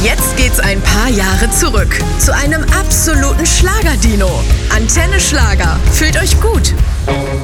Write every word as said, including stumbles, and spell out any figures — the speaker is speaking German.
Jetzt geht's ein paar Jahre zurück zu einem absoluten Schlager-Dino. Antenne Schlager. Fühlt euch gut.